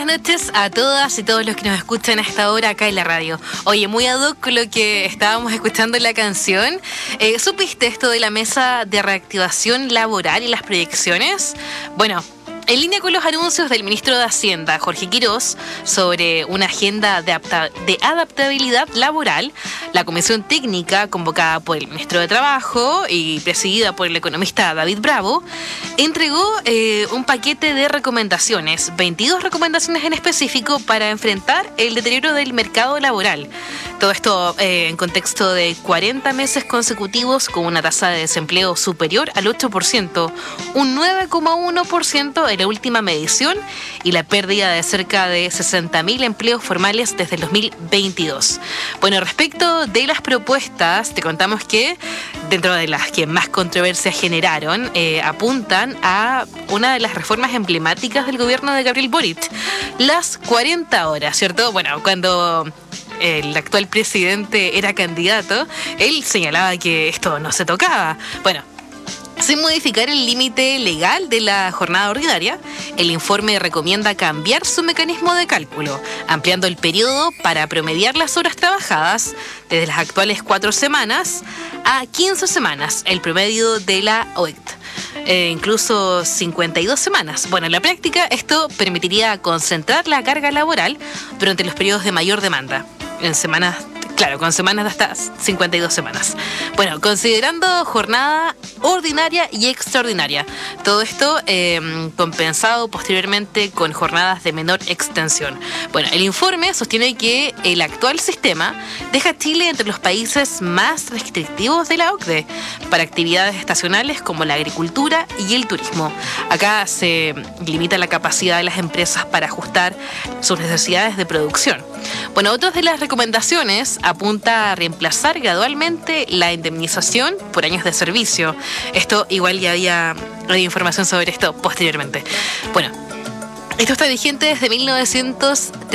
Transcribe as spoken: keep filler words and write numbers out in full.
noches a todas y todos los que nos escuchan a esta hora acá en la radio. Oye, muy ad hoc con lo que estábamos escuchando en la canción. Eh, ¿Supiste esto de la mesa de reactivación laboral y las proyecciones? Bueno, en línea con los anuncios del ministro de Hacienda, Jorge Quirós, sobre una agenda de, apta- de adaptabilidad laboral, la comisión técnica convocada por el ministro de Trabajo y presidida por el economista David Bravo, entregó eh, un paquete de recomendaciones, veintidós recomendaciones en específico para enfrentar el deterioro del mercado laboral. Todo esto eh, en contexto de cuarenta meses consecutivos con una tasa de desempleo superior al ocho por ciento, un nueve coma uno por ciento en la última medición y la pérdida de cerca de sesenta mil empleos formales desde el dos mil veintidós. Bueno, respecto de las propuestas, te contamos que dentro de las que más controversia generaron, eh, apuntan a una de las reformas emblemáticas del gobierno de Gabriel Boric, las cuarenta horas, ¿cierto? Bueno, cuando el actual presidente era candidato, él señalaba que esto no se tocaba. Bueno, sin modificar el límite legal de la jornada ordinaria, el informe recomienda cambiar su mecanismo de cálculo, ampliando el periodo para promediar las horas trabajadas desde las actuales cuatro semanas a quince semanas, el promedio de la O E C T. Eh, incluso cincuenta y dos semanas. Bueno, en la práctica esto permitiría concentrar la carga laboral durante los periodos de mayor demanda, en semanas, claro, con semanas de hasta cincuenta y dos semanas. Bueno, considerando jornada ordinaria y extraordinaria. Todo esto eh, compensado posteriormente con jornadas de menor extensión. Bueno, el informe sostiene que el actual sistema deja a Chile entre los países más restrictivos de la O C D E para actividades estacionales como la agricultura y el turismo. Acá se limita la capacidad de las empresas para ajustar sus necesidades de producción. Bueno, otras de las recomendaciones apunta a reemplazar gradualmente la indemnización por años de servicio. Esto igual ya había, había información sobre esto posteriormente. Bueno, esto está vigente desde mil novecientos